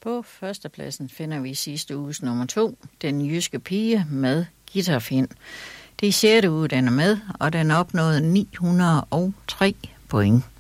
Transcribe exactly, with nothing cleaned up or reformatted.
På førstepladsen finder vi sidste uges nummer to, Den Jyske Pige med Guitarfind. Det er sjette uge, den er med, og den opnåede ni hundrede og tre point.